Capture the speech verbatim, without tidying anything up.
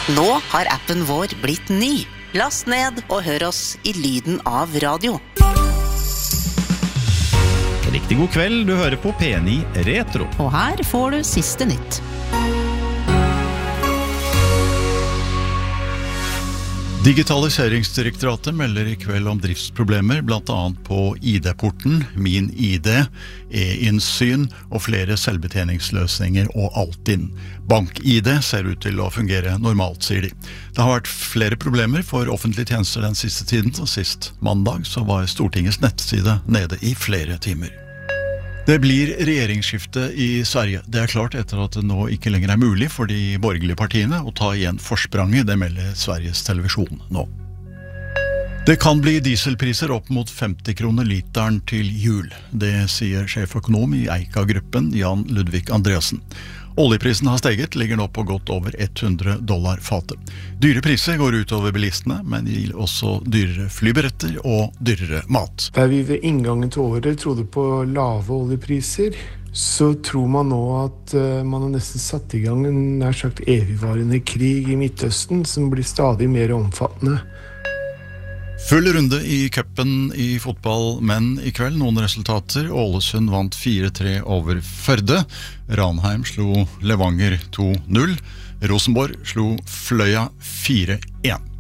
Nå har appen vår blitt ny. Last ned og hør oss i lyden av radio. Riktig god kveld, du hører på P ni Retro. Og her får du siste nytt. Digitaliseringsdirektoratet melder i kveld om driftsproblemer, blant annet på I D-porten, Min I D, e-innsyn og flere selvbetjeningsløsninger og Altinn. Bank-I D ser ut til å fungere normalt, sier de. Det har vært flere problemer for offentlige tjenester den siste tiden, og sist mandag så var Stortingets nettside nede i flere timer. Det blir regjeringsskifte i Sverige. Det er klart etter at det nå ikke lenger er mulig for de borgerlige partiene å ta igjen forspranget, det melder Sveriges televisjon nå. Det kan bli dieselpriser opp mot femti kroner literen til jul. Det sier sjeføkonom i Eika-gruppen, Jan Ludvig Andreasen. Oljeprisen har steget, ligger nå på godt over hundre dollar fatet. Dyre priser går ut over bilistene, men det gir også dyrere flybilletter og dyrere mat. Der vi ved inngangen til året trodde på lave oljepriser, så tror man nå at uh, man har nesten satt i gang en nær sagt evigvarende krig i Midtøsten, som blir stadig mer omfattende. Full runde i cupen i fotball, men i kveld noen resultater. Ålesund vant fire tre over Førde. Ranheim slo Levanger to null. Rosenborg slo Fløya fire én.